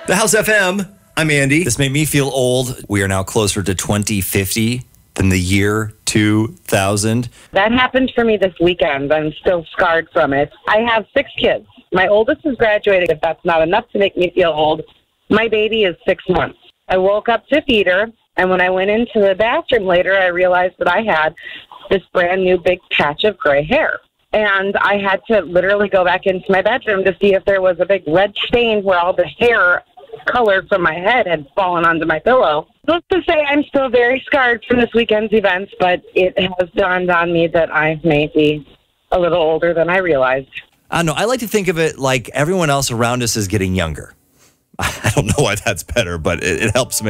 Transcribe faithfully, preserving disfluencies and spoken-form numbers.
The House F M. I'm Andy. This made me feel old. We are now closer to twenty fifty than the year two thousand. That happened for me this weekend. I'm still scarred from it. I have six kids. My oldest is graduating. If that's not enough to make me feel old, my baby is six months. I woke up to feed her, and when I went into the bathroom later, I realized that I had this brand new big patch of gray hair. And I had to literally go back into my bedroom to see if there was a big red stain where all the hair color from my head had fallen onto my pillow. Let's just say I'm still very scarred from this weekend's events, but it has dawned on me that I may be a little older than I realized. I don't know. I like to think of it like everyone else around us is getting younger. I don't know why that's better, but it, it helps me.